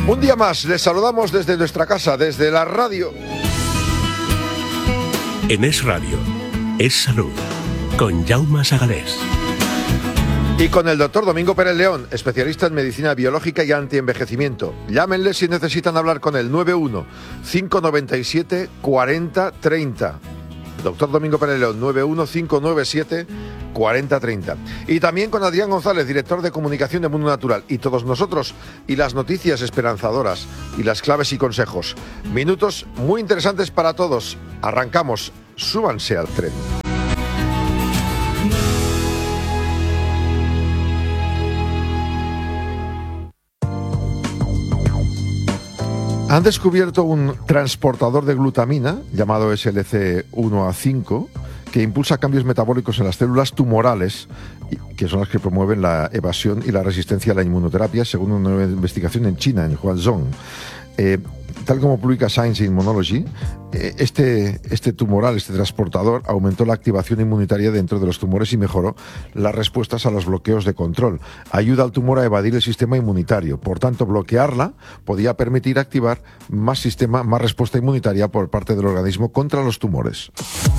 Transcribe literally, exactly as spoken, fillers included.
Un día más, les saludamos desde nuestra casa, desde la radio. En Es Radio, Es Salud, con Jaume Sagalés. Y con el doctor Domingo Pérez León, especialista en medicina biológica y antienvejecimiento. Llámenle si necesitan hablar con él, nueve uno, cinco nueve siete, cuatro cero tres cero. Doctor Domingo Pérez León, nueve uno, cinco nueve siete, cuatro cero tres cero. Y también con Adrián González, director de comunicación de Mundo Natural. Y todos nosotros, y las noticias esperanzadoras, y las claves y consejos. Minutos muy interesantes para todos. Arrancamos, súbanse al tren. Han descubierto un transportador de glutamina, llamado S L C uno A cinco, que impulsa cambios metabólicos en las células tumorales, que son las que promueven la evasión y la resistencia a la inmunoterapia, según una nueva investigación en China, en Guangzhou. Eh, tal como publica Science Immunology, eh, este, este tumoral, este transportador, aumentó la activación inmunitaria dentro de los tumores y mejoró las respuestas a los bloqueos de control. Ayuda al tumor a evadir el sistema inmunitario. Por tanto, bloquearla podía permitir activar más sistema, más respuesta inmunitaria por parte del organismo contra los tumores.